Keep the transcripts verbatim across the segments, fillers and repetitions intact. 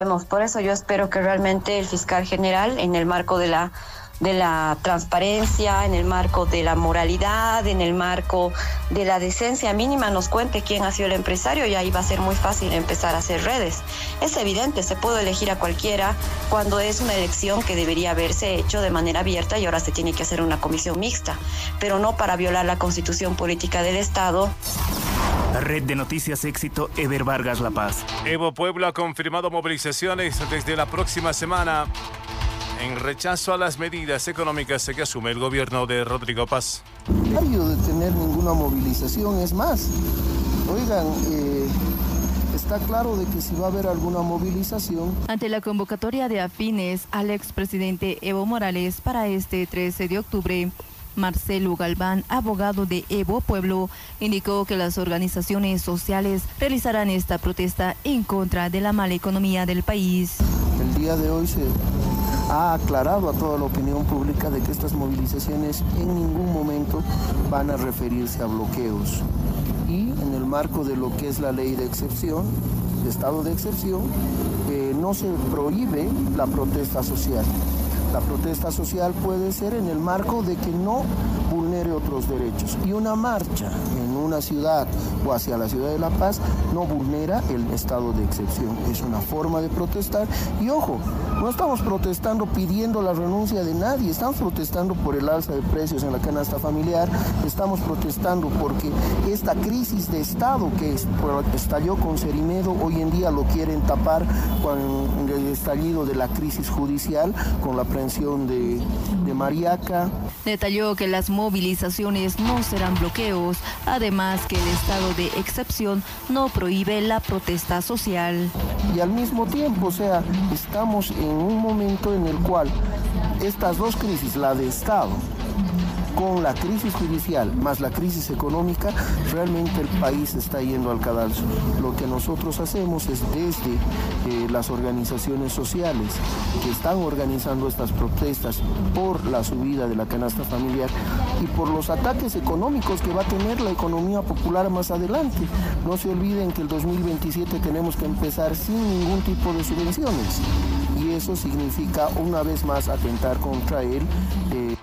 Por eso yo espero que realmente el fiscal general, en el marco de la de la transparencia, en el marco de la moralidad, en el marco de la decencia mínima, nos cuente quién ha sido el empresario, y ahí va a ser muy fácil empezar a hacer redes. Es evidente, se puede elegir a cualquiera cuando es una elección que debería haberse hecho de manera abierta y ahora se tiene que hacer una comisión mixta, pero no para violar la constitución política del Estado. Red de Noticias Éxito, Ever Vargas, La Paz. Evo Pueblo ha confirmado movilizaciones desde la próxima semana en rechazo a las medidas económicas que asume el gobierno de Rodrigo Paz. No hay de tener ninguna movilización, es más, oigan, eh, está claro de que si va a haber alguna movilización. Ante la convocatoria de afines al expresidente Evo Morales para este trece de octubre, Marcelo Galván, abogado de Evo Pueblo, indicó que las organizaciones sociales realizarán esta protesta en contra de la mala economía del país. El día de hoy se ha aclarado a toda la opinión pública de que estas movilizaciones en ningún momento van a referirse a bloqueos. Y en el marco de lo que es la ley de excepción, de estado de excepción, eh, no se prohíbe la protesta social. La protesta social puede ser en el marco de que no vulnere otros derechos. Y una marcha en una ciudad o hacia la ciudad de La Paz no vulnera el estado de excepción. Es una forma de protestar. Y ojo, no estamos protestando pidiendo la renuncia de nadie. Estamos protestando por el alza de precios en la canasta familiar. Estamos protestando porque esta crisis de Estado que estalló con Cerimedo, hoy en día lo quieren tapar con el estallido de la crisis judicial, con la De, de Mariaca. Detalló que las movilizaciones no serán bloqueos, además que el estado de excepción no prohíbe la protesta social. Y al mismo tiempo, o sea, estamos en un momento en el cual estas dos crisis, la de Estado con la crisis judicial más la crisis económica, realmente el país está yendo al cadalso. Lo que nosotros hacemos es desde eh, las organizaciones sociales que están organizando estas protestas por la subida de la canasta familiar y por los ataques económicos que va a tener la economía popular más adelante. No se olviden que el dos mil veintisiete tenemos que empezar sin ningún tipo de subvenciones y eso significa una vez más atentar contra él. Eh,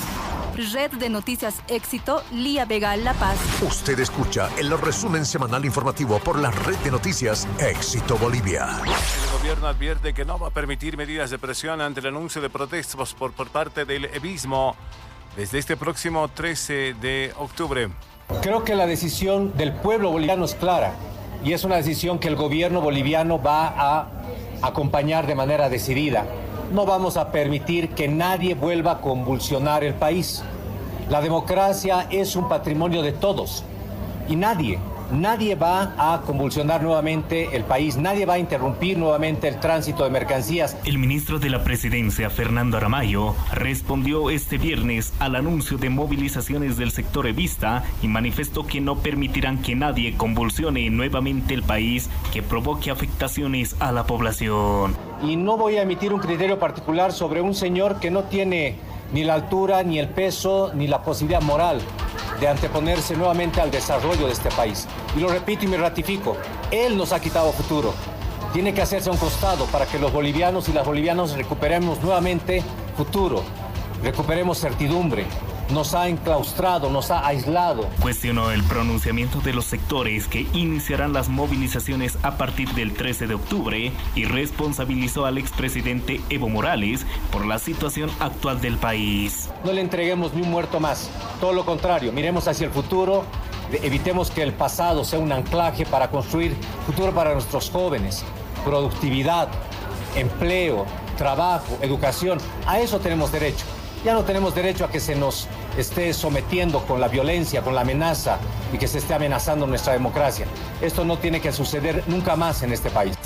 Red de Noticias Éxito, Lía Vega, La Paz. Usted escucha el resumen semanal informativo por la Red de Noticias Éxito Bolivia. El gobierno advierte que no va a permitir medidas de presión ante el anuncio de protestas por, por parte del evismo desde este próximo trece de octubre. Creo que la decisión del pueblo boliviano es clara y es una decisión que el gobierno boliviano va a acompañar de manera decidida. No vamos a permitir que nadie vuelva a convulsionar el país. La democracia es un patrimonio de todos y nadie, nadie va a convulsionar nuevamente el país, nadie va a interrumpir nuevamente el tránsito de mercancías. El ministro de la Presidencia, Fernando Aramayo, respondió este viernes al anuncio de movilizaciones del sector evista y manifestó que no permitirán que nadie convulsione nuevamente el país que provoque afectaciones a la población. Y no voy a emitir un criterio particular sobre un señor que no tiene ni la altura, ni el peso, ni la posibilidad moral de anteponerse nuevamente al desarrollo de este país. Y lo repito y me ratifico, él nos ha quitado futuro. Tiene que hacerse a un costado para que los bolivianos y las bolivianas recuperemos nuevamente futuro, recuperemos certidumbre. Nos ha enclaustrado, nos ha aislado. Cuestionó el pronunciamiento de los sectores que iniciarán las movilizaciones a partir del trece de octubre y responsabilizó al expresidente Evo Morales por la situación actual del país. No le entreguemos ni un muerto más, todo lo contrario, miremos hacia el futuro, evitemos que el pasado sea un anclaje para construir futuro para nuestros jóvenes, productividad, empleo, trabajo, educación, a eso tenemos derecho. Ya no tenemos derecho a que se nos esté sometiendo con la violencia, con la amenaza y que se esté amenazando nuestra democracia. Esto no tiene que suceder nunca más en este país.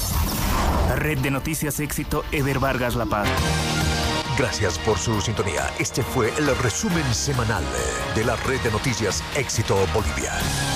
Red de Noticias Éxito, Ever Vargas, La Paz. Gracias por su sintonía. Este fue el resumen semanal de la Red de Noticias Éxito Bolivia.